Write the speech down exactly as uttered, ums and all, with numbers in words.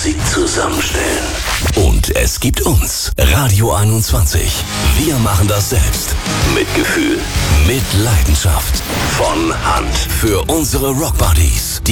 Musik zusammenstellen. Und es gibt uns, Radio einundzwanzig. Wir machen das selbst. Mit Gefühl, mit Leidenschaft. Von Hand. Für unsere Rockbuddies.